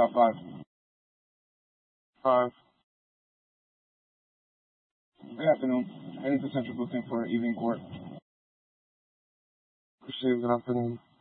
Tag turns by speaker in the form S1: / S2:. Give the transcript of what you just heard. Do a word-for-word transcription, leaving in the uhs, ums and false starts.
S1: top five.
S2: Five.
S1: Good afternoon. Heading to Central Booking for evening court.
S2: Appreciate it. Good afternoon.